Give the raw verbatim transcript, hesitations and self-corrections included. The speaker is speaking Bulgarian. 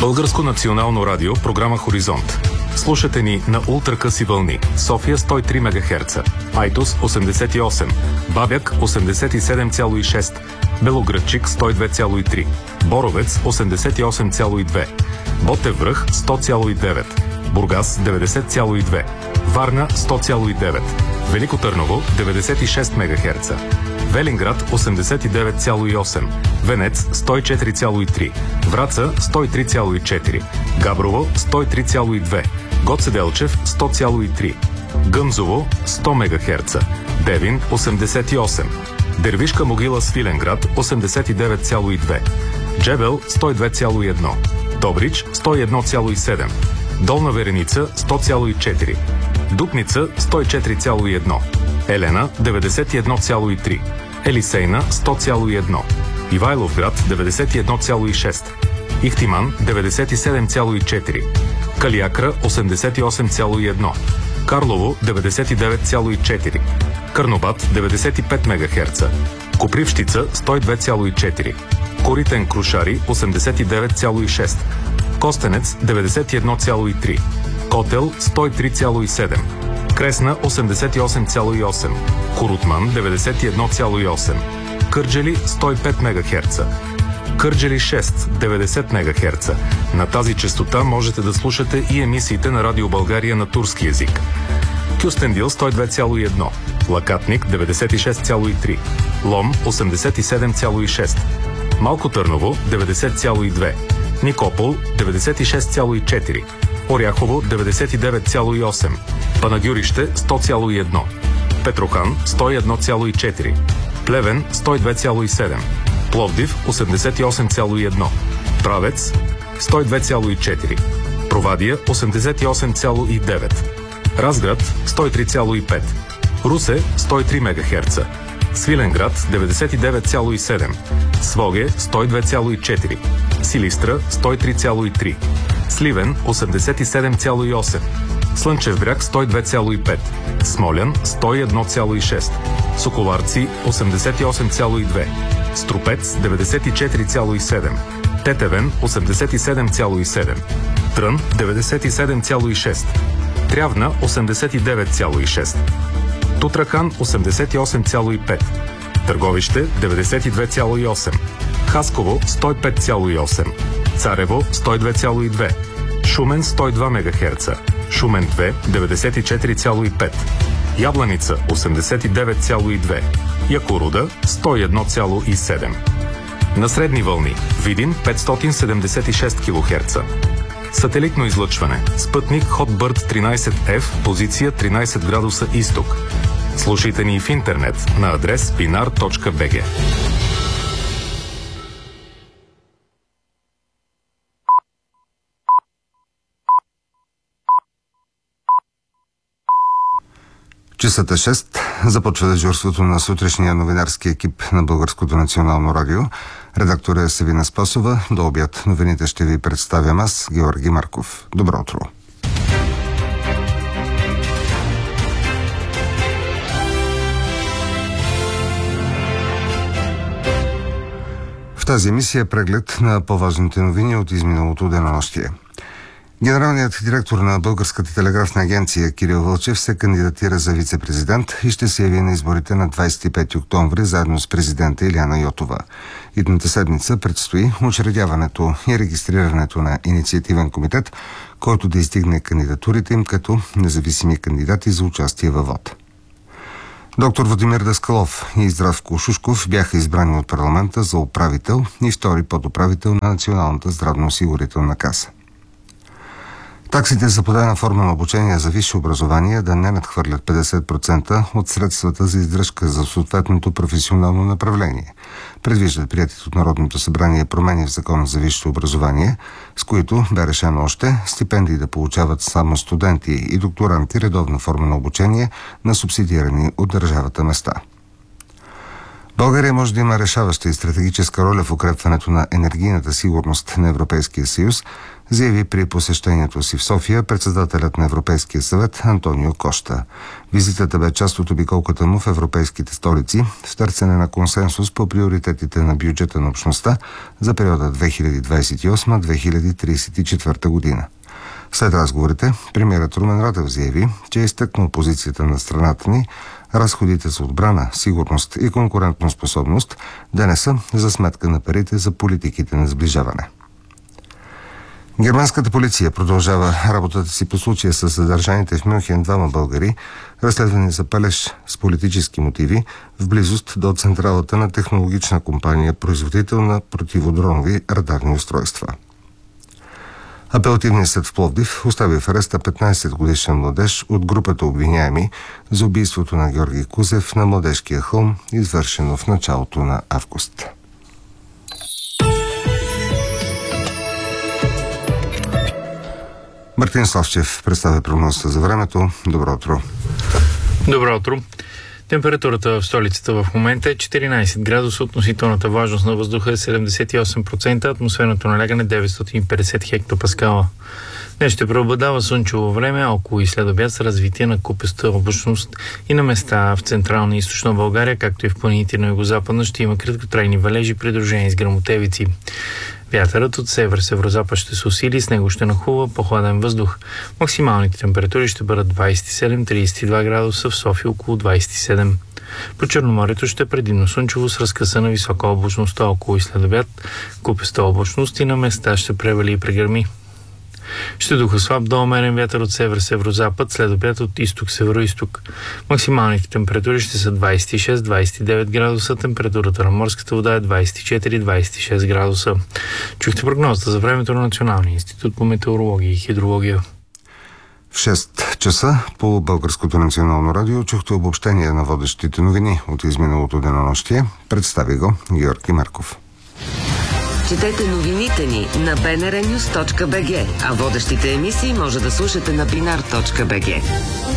Българско национално радио, програма Хоризонт. Слушате ни на ултракъси вълни. София сто и три мегахерца, Айтос осемдесет и осем, Бабяк осемдесет и седем цяло и шест, Белоградчик сто и две цяло и три, Боровец осемдесет и осем цяло и две, Ботев връх сто цяло и девет, Бургас деветдесет цяло и две, Варна сто цяло и девет, Велико Търново деветдесет и шест мегахерца, Велинград осемдесет и девет цяло и осем, Венец сто и четири цяло и три, Враца сто и три цяло и четири, Габрово сто и три цяло и две, Гоце Делчев сто цяло и три, Гъмзово сто мегахерца, Девин осемдесет и осем, Дервишка могила Свиленград осемдесет и девет цяло и две, Джебел сто и две цяло и едно, Добрич сто и едно цяло и седем, Долна Вереница сто цяло и четири, Дупница сто и четири цяло и едно, Елена деветдесет и едно цяло и три, Елисейна сто цяло и едно, Ивайловград деветдесет и едно цяло и шест, Ихтиман деветдесет и седем цяло и четири, Калиакра осемдесет и осем цяло и едно, Карлово деветдесет и девет цяло и четири, Карнобат деветдесет и пет мегахерца, Копривщица сто и две цяло и четири, Коритен Крушари осемдесет и девет цяло и шест, Костенец деветдесет и едно цяло и три, Котел сто и три цяло и седем, Кресна осемдесет и осем цяло и осем, Корутман деветдесет и едно цяло и осем, Кърджали сто и пет мегахерца, Кърджали шест деветдесет мегахерца. На тази честота можете да слушате и емисиите на Радио България на турски език. Кюстендил сто и две цяло и едно, Лакатник деветдесет и шест цяло и три, Лом осемдесет и седем цяло и шест, Малко Търново деветдесет цяло и две, Никопол деветдесет и шест цяло и четири, Оряхово деветдесет и девет цяло и осем, Панагюрище сто цяло и едно, Петрохан сто и едно цяло и четири, Плевен сто и две цяло и седем, Пловдив осемдесет и осем цяло и едно, Правец сто и две цяло и четири, Провадия осемдесет и осем цяло и девет, Разград сто и три цяло и пет, Русе сто и три мегахерца, Свиленград деветдесет и девет цяло и седем, Своге сто и две цяло и четири, Силистра сто и три цяло и три, Сливен осемдесет и седем цяло и осем, Слънчев бряг сто и две цяло и пет, Смолян сто и едно цяло и шест, Соколарци осемдесет и осем цяло и две, Струпец деветдесет и четири цяло и седем, Тетевен осемдесет и седем цяло и седем, Трън деветдесет и седем цяло и шест, Трявна осемдесет и девет цяло и шест, Тутрахан осемдесет и осем цяло и пет, Търговище деветдесет и две цяло и осем, Хасково сто и пет цяло и осем, Царево сто и две цяло и две, Шумен сто и два мегахерца, Шумен две деветдесет и четири цяло и пет, Ябланица осемдесет и девет цяло и две, Якоруда сто и едно цяло и седем. На средни вълни Видин петстотин седемдесет и шест килохерца. Сателитно излъчване. Спътник Hotbird тринайсет еф, позиция тринайсет градуса изток. Слушайте ни в интернет на адрес пинар точка би джи. Часът е шест. Започва дежурството на сутрешния новинарски екип на Българското национално радио. Редактор е Севина Спасова. До обяд новините ще ви представям аз, Георги Марков. Добро утро! В тази емисия е преглед на по-важните новини от изминалото денонощие. Генералният директор на Българската телеграфна агенция Кирил Вълчев се кандидатира за вице-президент и ще се яви на изборите на двайсет и пети октомври заедно с президента Илияна Йотова. Идната седмица предстои учредяването и регистрирането на инициативен комитет, който да издигне кандидатурите им като независими кандидати за участие във вод. Доктор Владимир Даскалов и Здравко Шушков бяха избрани от парламента за управител и втори подуправител на Националната здравноосигурителна каса. Таксите за подадена форма на обучение за висше образование да не надхвърлят петдесет процента от средствата за издръжка за съответното професионално направление. Предвиждат приетите от Народното събрание промени в Закона за висшето образование, с които бе решено още стипендии да получават само студенти и докторанти редовна форма на обучение на субсидирани от държавата места. България може да има решаваща и стратегическа роля в укрепването на енергийната сигурност на Европейския съюз, заяви при посещението си в София председателят на Европейския съвет Антонио Кошта. Визитата бе част от обиколката му в европейските столици в търсене на консенсус по приоритетите на бюджета на общността за периода две хиляди двадесет и осма - две хиляди тридесет и четвърта година. След разговорите, премиерът Румен Радев заяви, че е изтъкнал позицията на страната ни разходите за отбрана, сигурност и конкурентоспособност да не са за сметка на парите за политиките на сближаване. Германската полиция продължава работата си по случая с задържаните в Мюнхен двама българи, разследвани за палеж с политически мотиви в близост до централата на технологична компания, производител на противодронови радарни устройства. Апелативният съд в Пловдив остави в ареста петнадесетгодишен младеж от групата обвиняеми за убийството на Георги Кузев на Младежкия хълм, извършено в началото на август. Мартин Славчев представя прогнозата за времето. Добро утро. Добро утро. Температурата в столицата в момента е четиринадесет градуса, относителната влажност на въздуха е седемдесет и осем процента, атмосферното налягане деветстотин и петдесет хектопаскала. Днес ще преобладава слънчево време, а около и след обяд с развитие на купеста облачност и на места в централна и източна България, както и в планините на югозападна, ще има краткотрайни валежи, придружени с гръмотевици. Вятърът от север-северозапад ще се усили, с него ще нахлува по-хладен въздух. Максималните температури ще бъдат двадесет и седем до тридесет и два градуса, в София около двадесет и седем. По Черноморието ще е предимно слънчево с разкъсана висока облачност, а около и след обяд купеста облачност и на места ще превали и прегърми. Ще духа слаб до умерен вятър от север-северозапад, след обяд от изток-североизток. Максималните температури ще са двадесет и шест до двадесет и девет градуса, температурата на морската вода е двадесет и четири до двадесет и шест градуса. Чухте прогнозата за времето на Националния институт по метеорология и хидрология. В шест часа по Българското национално радио чухте обобщение на водещите новини от изминалото денонощие. Представи го Георги Марков. Четете новините ни на би ен ар нюз точка би джи, а водещите емисии може да слушате на бинар точка би джи.